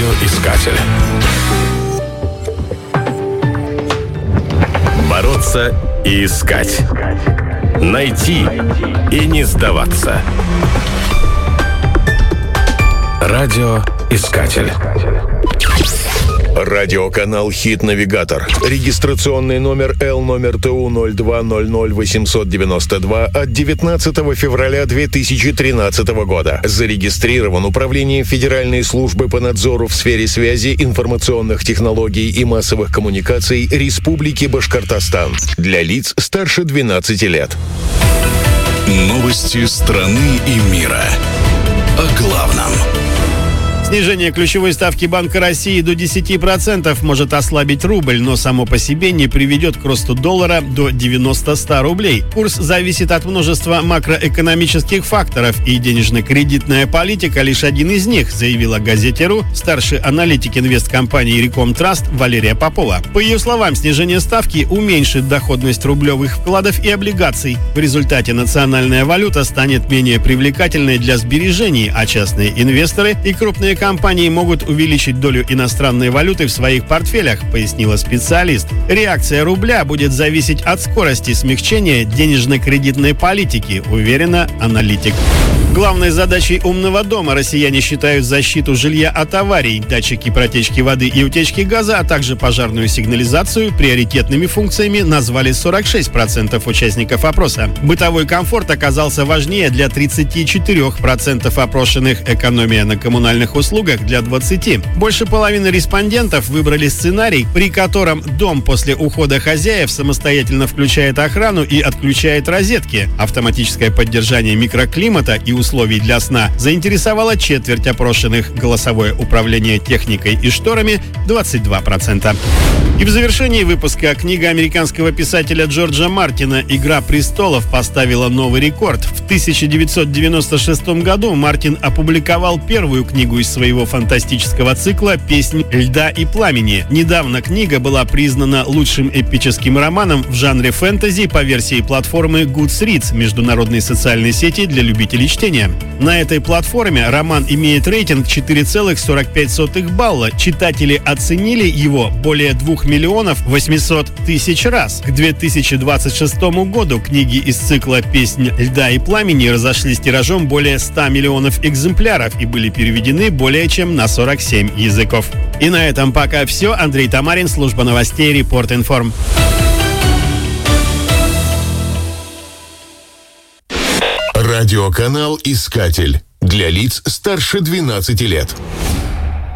Радиоискатель. Бороться и искать. Найти и не сдаваться. Радиоискатель. Радиоканал «Хит-навигатор». Регистрационный номер L-номер ТУ-02-00-892 от 19 февраля 2013 года. Зарегистрирован Управлением Федеральной службы по надзору в сфере связи, информационных технологий и массовых коммуникаций Республики Башкортостан. Для лиц старше 12 лет. Новости страны и мира. О главном. Снижение ключевой ставки Банка России до 10% может ослабить рубль, но само по себе не приведет к росту доллара до 90-100 рублей. Курс зависит от множества макроэкономических факторов, и денежно-кредитная политика лишь один из них, заявила газете «Ру» старший аналитик инвесткомпании «Реком Траст» Валерия Попова. По ее словам, снижение ставки уменьшит доходность рублевых вкладов и облигаций. В результате национальная валюта станет менее привлекательной для сбережений, а частные инвесторы и крупные компании могут увеличить долю иностранной валюты в своих портфелях, пояснила специалист. Реакция рубля будет зависеть от скорости смягчения денежно-кредитной политики, уверена аналитик. Главной задачей умного дома россияне считают защиту жилья от аварий, датчики протечки воды и утечки газа, а также пожарную сигнализацию. Приоритетными функциями назвали 46% участников опроса. Бытовой комфорт оказался важнее для 34% опрошенных, экономия на коммунальных услугах для 20%. Больше половины респондентов выбрали сценарий, при котором дом после ухода хозяев самостоятельно включает охрану и отключает розетки. Автоматическое поддержание микроклимата и условий для сна заинтересовало четверть опрошенных. Голосовое управление техникой и шторами 22%. И в завершении выпуска книга американского писателя Джорджа Мартина «Игра престолов» поставила новый рекорд. В 1996 году Мартин опубликовал первую книгу из своего фантастического цикла «Песнь льда и пламени». Недавно книга была признана лучшим эпическим романом в жанре фэнтези по версии платформы Goodreads, международной социальной сети для любителей чтения. На этой платформе роман имеет рейтинг 4,45 балла. Читатели оценили его более 2 800 000 раз. К 2026 году книги из цикла «Песнь льда и пламени» разошлись тиражом более 100 миллионов экземпляров и были переведены более чем на 47 языков. И на этом пока все. Андрей Тамарин, служба новостей Репорт-Информ. Радиоканал «Искатель». Для лиц старше 12 лет.